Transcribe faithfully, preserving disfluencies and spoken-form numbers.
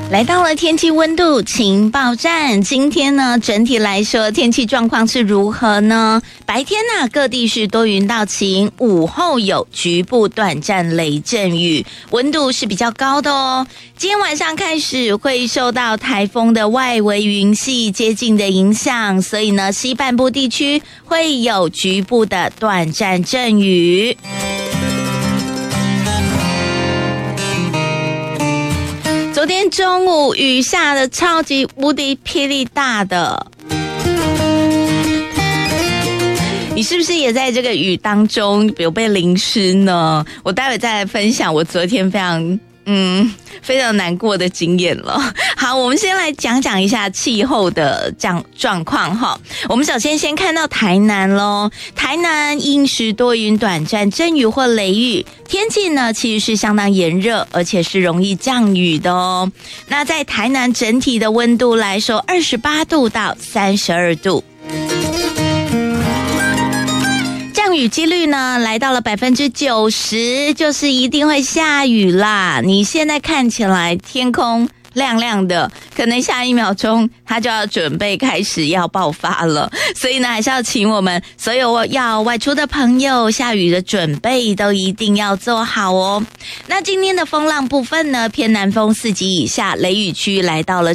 来到了天气温度情报站，今天呢整体来说天气状况是如何呢？白天呢、啊、各地是多云到晴，午后有局部短暂雷阵雨，温度是比较高的哦。今天晚上开始会受到台风的外围云系接近的影响，所以呢西半部地区会有局部的短暂阵雨。昨天中午雨下的超级无敌霹雳大的，你是不是也在这个雨当中有被淋湿呢？我待会再来分享我昨天非常嗯非常难过的经验了。好，我们先来讲讲一下气候的状状况哈。我们首先先看到台南咯，台南阴时多云，短暂阵雨或雷雨，天气呢其实是相当炎热，而且是容易降雨的哦。那在台南整体的温度来说，二十八度到三十二度。降雨几率呢来到了百分之九十，就是一定会下雨啦。你现在看起来天空亮亮的，可能下一秒钟它就要准备开始要爆发了，所以呢还是要请我们所有要外出的朋友，下雨的准备都一定要做好哦。那今天的风浪部分呢，偏南风四级以下，雷雨区来到了